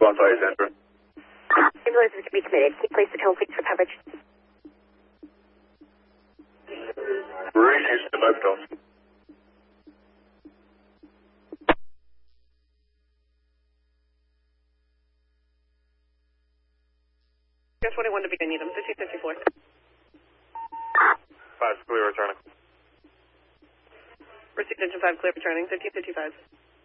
response by Central. Ambulances can be committed. Keep place the tone, please, for coverage. Radius to both tones. Air 21 to begin, Needham, 1554. 5 clear returning. Received engine 5, clear returning, 1555.